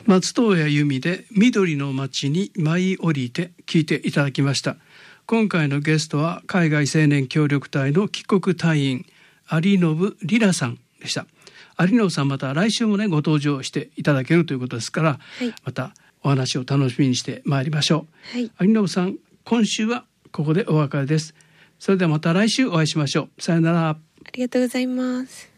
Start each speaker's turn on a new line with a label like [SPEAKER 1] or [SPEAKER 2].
[SPEAKER 1] 松任谷由実で緑の街に舞い降りて聞いていただきました。今回のゲストは海外青年協力隊の帰国隊員有延里奈さんでした。有延さん、また来週もねご登場していただけるということですから、はい、またお話を楽しみにしてまいりましょう。はい、有延さん、今週はここでお別れです。それではまた来週お会いしましょう。さよなら。
[SPEAKER 2] ありがとうございます。